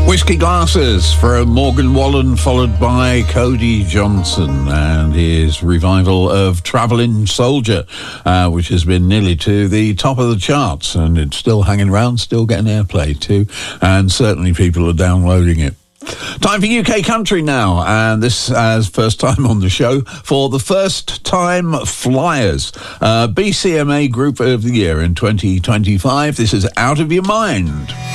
Whiskey Glasses from Morgan Wallen, followed by Cody Johnson and his revival of Travelling Soldier, which has been nearly to the top of the charts, and it's still hanging around, still getting airplay too, and certainly people are downloading it. Time for UK Country now, and this is first time on the show for the First Time Flyers, BCMA Group of the Year in 2025. This is Out of Your Mind.